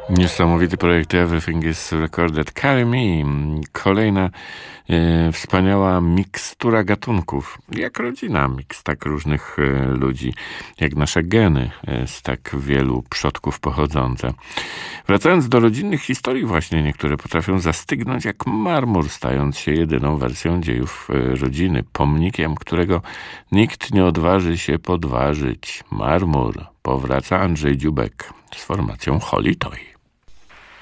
Niesamowity projekt Everything is Recorded. Carry Me. Kolejna wspaniała mikstura gatunków. Jak rodzina, miks tak różnych ludzi, jak nasze geny z tak wielu przodków pochodzące. Wracając do rodzinnych historii właśnie, niektóre potrafią zastygnąć jak marmur, stając się jedyną wersją dziejów rodziny, pomnikiem, którego nikt nie odważy się podważyć. Marmur. Powraca Andrzej Dziubek z formacją Holy Toy.